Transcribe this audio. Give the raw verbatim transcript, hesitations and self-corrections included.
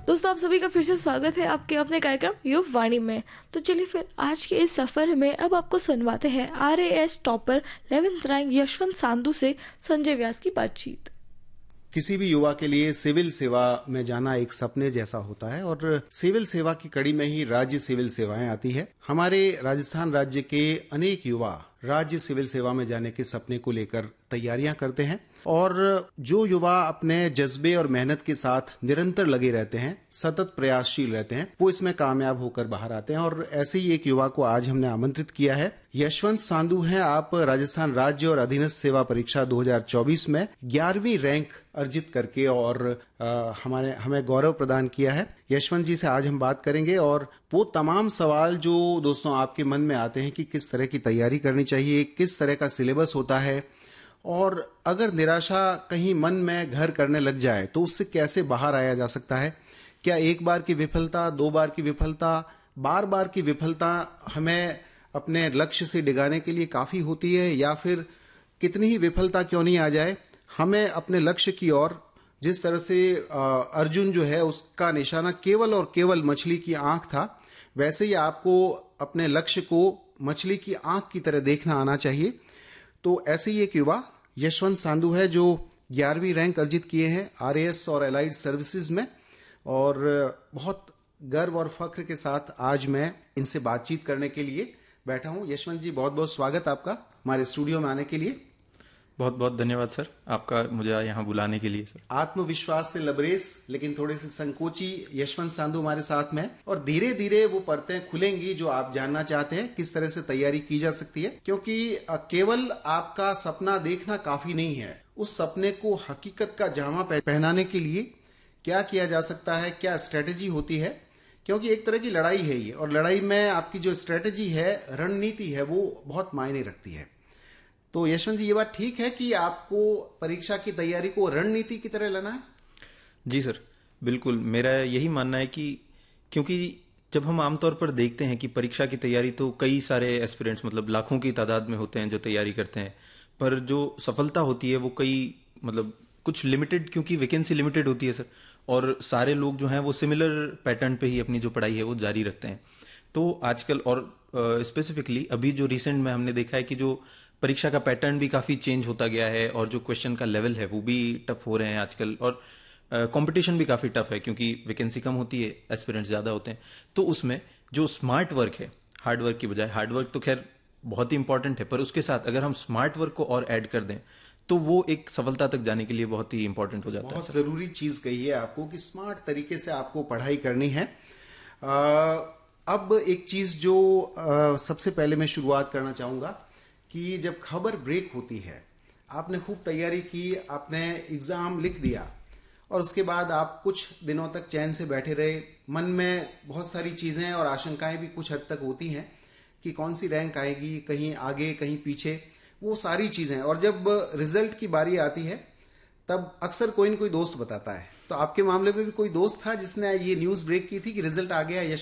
दोस्तों, आप सभी का फिर से स्वागत है आपके अपने कार्यक्रम युव वाणी में। तो चलिए फिर आज के इस सफर में अब आपको सुनवाते हैं R A S topper eleventh rank Yashwant Sandhu से संजय व्यास की बातचीत। किसी भी युवा के लिए सिविल सेवा में जाना एक सपने जैसा होता है और सिविल सेवा की कड़ी में ही राज्य सिविल सेवाएं आती है। हमारे राजस्थान राज्य के अनेक युवा राज्य सिविल सेवा में जाने के सपने को लेकर तैयारियां करते हैं और जो युवा अपने जज्बे और मेहनत के साथ निरंतर लगे रहते हैं, सतत प्रयासशील रहते हैं, वो इसमें कामयाब होकर बाहर आते हैं। और ऐसे ही एक युवा को आज हमने आमंत्रित किया है। यशवंत सांधू हैं। आप राजस्थान राज्य और अधीनस्थ सेवा परीक्षा दो हज़ार चौबीस में ग्यारहवीं रैंक अर्जित करके और आ, हमारे हमें गौरव प्रदान किया है। यशवंत जी से आज हम बात करेंगे और वो तमाम सवाल जो दोस्तों आपके मन में आते हैं कि किस तरह की तैयारी करनी चाहिए, किस तरह का सिलेबस होता है और अगर निराशा कहीं मन में घर करने लग जाए तो उससे कैसे बाहर आया जा सकता है। क्या एक बार की विफलता, दो बार की विफलता, बार बार की विफलता हमें अपने लक्ष्य से डिगाने के लिए काफी होती है, या फिर कितनी ही विफलता क्यों नहीं आ जाए, हमें अपने लक्ष्य की ओर, जिस तरह से अर्जुन जो है उसका निशाना केवल और केवल मछली की आंख था, वैसे ही आपको अपने लक्ष्य को मछली की आंख की तरह देखना आना चाहिए। तो ऐसे ही एक युवा यशवंत सांधू है जो ग्यारहवीं रैंक अर्जित किए हैं आर ए एस और एलाइड सर्विसेज में, और बहुत गर्व और फख्र के साथ आज मैं इनसे बातचीत करने के लिए बैठा हूं। यशवंत जी, बहुत बहुत स्वागत आपका हमारे स्टूडियो में आने के लिए। बहुत बहुत धन्यवाद सर, आपका मुझे यहाँ बुलाने के लिए। सर, आत्मविश्वास से लबरेज लेकिन थोड़े से संकोची यशवंत सांधू हमारे साथ में, और धीरे धीरे वो परतें खुलेंगी जो आप जानना चाहते हैं, किस तरह से तैयारी की जा सकती है। क्योंकि केवल आपका सपना देखना काफी नहीं है, उस सपने को हकीकत का जामा पहनाने के लिए क्या किया जा सकता है, क्या स्ट्रेटेजी होती है। क्योंकि एक तरह की लड़ाई है ये, और लड़ाई में आपकी जो स्ट्रेटेजी है, रणनीति है, वो बहुत मायने रखती है। तो यशवंत जी, ये बात ठीक है कि आपको परीक्षा की तैयारी को रणनीति की तरह लेना है? जी सर, बिल्कुल। मेरा यही मानना है कि क्योंकि जब हम आमतौर पर देखते हैं कि परीक्षा की तैयारी तो कई सारे एस्पिरेंट्स, मतलब लाखों की तादाद में होते हैं जो तैयारी करते हैं, पर जो सफलता होती है वो कई मतलब कुछ लिमिटेड, क्योंकि वैकेंसी लिमिटेड होती है सर, और सारे लोग जो हैं वो सिमिलर पैटर्न पे ही अपनी जो पढ़ाई है वो जारी रखते हैं। तो आजकल और स्पेसिफिकली uh, अभी जो रिसेंट में हमने देखा है कि जो परीक्षा का पैटर्न भी काफी चेंज होता गया है और जो क्वेश्चन का लेवल है वो भी टफ हो रहे हैं आजकल, और कंपटीशन uh, भी काफी टफ है क्योंकि वैकेंसी कम होती है, एस्पिरेंट्स ज्यादा होते हैं। तो उसमें जो स्मार्ट वर्क है, हार्ड वर्क की बजाय, हार्ड वर्क तो खैर बहुत ही इंपॉर्टेंट है, पर उसके साथ अगर हम स्मार्ट वर्क को और ऐड कर दें तो वो एक सफलता तक जाने के लिए बहुत ही इंपॉर्टेंट हो जाता है। बहुत जरूरी चीज कही है आपको कि स्मार्ट तरीके से आपको पढ़ाई करनी है। आ, अब एक चीज जो आ, सबसे पहले मैं शुरुआत करना चाहूंगा कि जब खबर ब्रेक होती है, आपने खूब तैयारी की, आपने एग्जाम लिख दिया और उसके बाद आप कुछ दिनों तक चैन से बैठे रहे, मन में बहुत सारी चीजें और आशंकाएं भी कुछ हद तक होती हैं कि कौन सी रैंक आएगी, कहीं आगे कहीं पीछे, वो सारी चीजें। और जब रिजल्ट की बारी आती है तब अक्सर कोई न कोई दोस्त बताता है। तो आपके मामले में भी कोई दोस्त था जिसने ये न्यूज ब्रेक की थी कि रिजल्ट आ गया?